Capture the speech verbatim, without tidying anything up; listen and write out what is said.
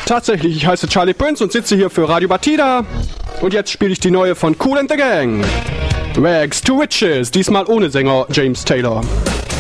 Tatsächlich, ich heiße Charlie Prince und sitze hier für Radio Batida. Und jetzt spiele ich die neue von Kool and the Gang. Rags to Riches, diesmal ohne Sänger James Taylor.